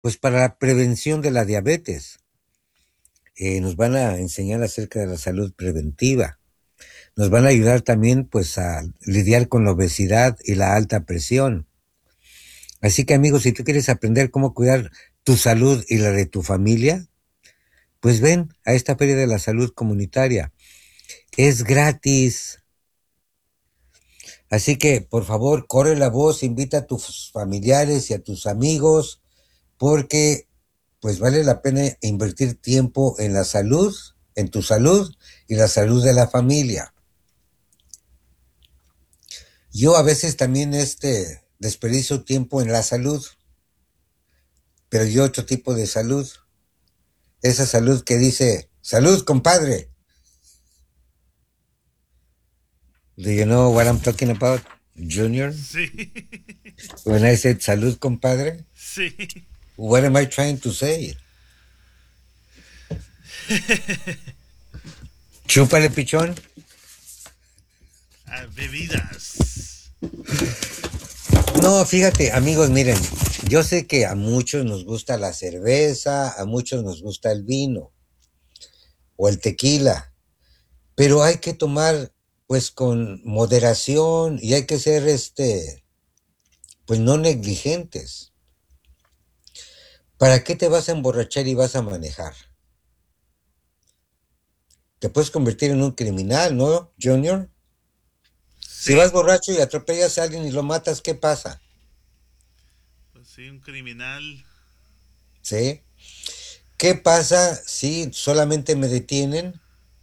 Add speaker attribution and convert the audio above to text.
Speaker 1: pues para la prevención de la diabetes. Nos van a enseñar acerca de la salud preventiva. Nos van a ayudar también pues a lidiar con la obesidad y la alta presión. Así que amigos, si tú quieres aprender cómo cuidar tu salud y la de tu familia, pues ven a esta Feria de la Salud Comunitaria. Es gratis. Así que, por favor, corre la voz, invita a tus familiares y a tus amigos, porque pues vale la pena invertir tiempo en la salud, en tu salud y la salud de la familia. Yo a veces también desperdicio tiempo en la salud, pero yo otro tipo de salud. Esa salud que dice, salud, compadre. Do you know what I'm talking about, Junior?
Speaker 2: Sí.
Speaker 1: When I said salud, compadre,
Speaker 2: Sí.
Speaker 1: what am I trying to say? Chúpale, pichón.
Speaker 2: Bebidas.
Speaker 1: No, fíjate, amigos, miren, yo sé que a muchos nos gusta la cerveza, a muchos nos gusta el vino o el tequila, pero hay que tomar pues con moderación y hay que ser pues no negligentes. ¿Para qué te vas a emborrachar y vas a manejar? Te puedes convertir en un criminal, ¿no, Junior? Si vas
Speaker 2: Sí.
Speaker 1: borracho y atropellas a alguien y lo matas, ¿qué pasa?
Speaker 2: Pues sí, un criminal.
Speaker 1: ¿Sí? ¿Qué pasa si solamente me detienen